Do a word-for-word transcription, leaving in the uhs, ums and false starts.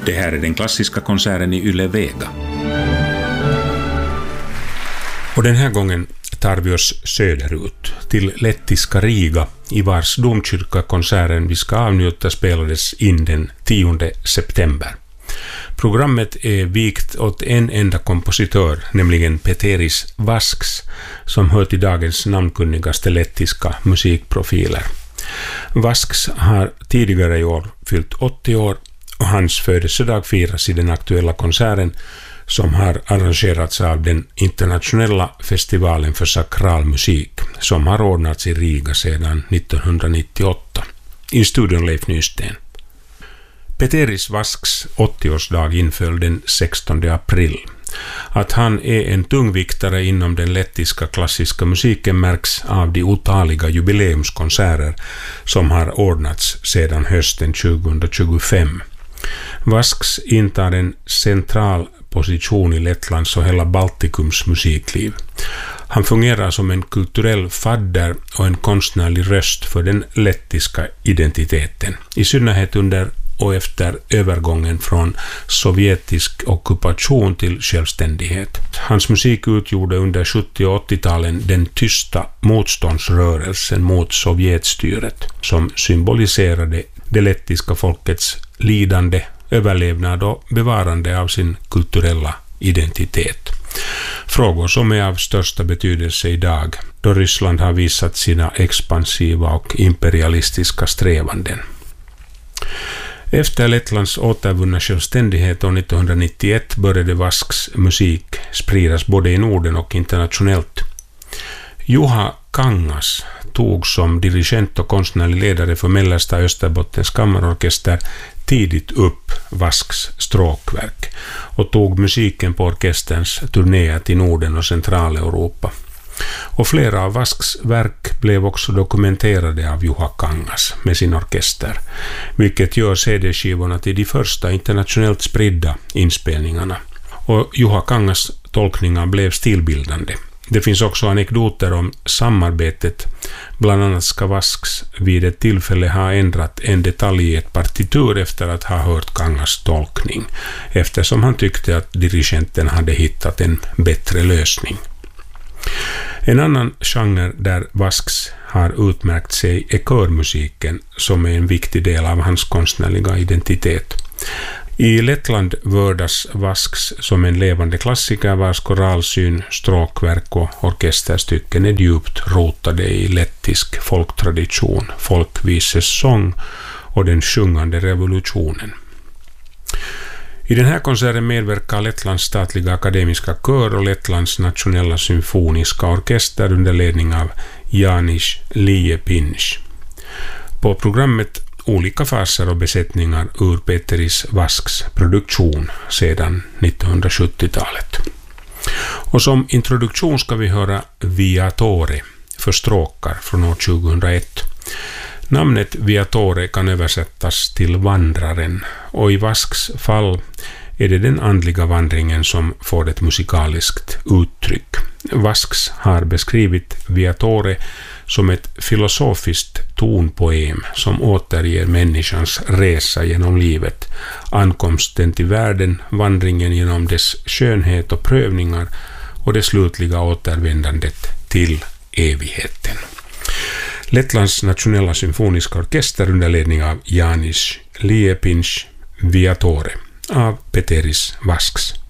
Det här är den klassiska konserten i Yle Vega. Och den här gången tar vi oss söderut till lettiska Riga, i vars domkyrka konserten vi ska avnjuta spelades in den tionde september. Programmet är vikt åt en enda kompositör, nämligen Peteris Vasks, som hör till dagens namnkunnigaste lettiska musikprofiler. Vasks har tidigare i år fyllt åttio år och hans födelsedag firas i den aktuella konserten som har arrangerats av den internationella festivalen för sakral musik som har ordnats i Riga sedan nittonhundranittioåtta. I studion Leif Nysten. Peteris Vasks åttioårsdag inföll den sextonde april. Att han är en tungviktare inom den lettiska klassiska musiken märks av de otaliga jubileumskonserter som har ordnats sedan hösten tjugohundratjugofem. Vasks intar en central position i Lettlands och hela Baltikums musikliv. Han fungerar som en kulturell fadder och en konstnärlig röst för den lettiska identiteten, i synnerhet under och efter övergången från sovjetisk ockupation till självständighet. Hans musik utgjorde under sjuttio- och åttio-talen den tysta motståndsrörelsen mot sovjetstyret som symboliserade det lettiska folkets lidande, överlevnad och bevarande av sin kulturella identitet. Frågor som är av största betydelse idag, då Ryssland har visat sina expansiva och imperialistiska strävanden. Efter Lettlands återvunna självständighet år nittonhundranittioett började Vasks musik spridas både i Norden och internationellt. Juha Kangas tog som dirigent och konstnärlig ledare för Mellersta Österbottens kammarorkester tidigt upp Vasks stråkverk och tog musiken på orkesterns turnéer till Norden och Centraleuropa. Och flera av Vasks verk blev också dokumenterade av Juha Kangas med sin orkester, vilket gör C D-skivorna till de första internationellt spridda inspelningarna. Och Juha Kangas tolkningar blev stilbildande. Det finns också anekdoter om samarbetet. Bland annat ska Vasks vid ett tillfälle ha ändrat en detalj i ett partitur efter att ha hört Kangas tolkning, eftersom han tyckte att dirigenten hade hittat en bättre lösning. En annan genre där Vasks har utmärkt sig är körmusiken, som är en viktig del av hans konstnärliga identitet. I Lettland vördas Vasks som en levande klassiker vars koralsyn, stråkverk och orkesterstycken är djupt rotade i lettisk folktradition, folkvisesång och den sjungande revolutionen. I den här konserten medverkar Lettlands statliga akademiska kör och Lettlands nationella symfoniska orkester under ledning av Jānis Liepins. På programmet olika faser och besättningar ur Peteris Vasks produktion sedan nittonhundrasjuttio-talet. Och som introduktion ska vi höra Viatore för stråkar från år tjugohundraett. Namnet Viatore kan översättas till vandraren, och i Vasks fall är det den andliga vandringen som får ett musikaliskt uttryck. Vasks har beskrivit Viatore som ett filosofiskt tonpoem som återger människans resa genom livet, ankomsten till världen, vandringen genom dess skönhet och prövningar och det slutliga återvändandet till evigheten. Lettlands nationella symfoniska orkester under ledning av Jānis Liepins, Viatore av Peteris Vasks.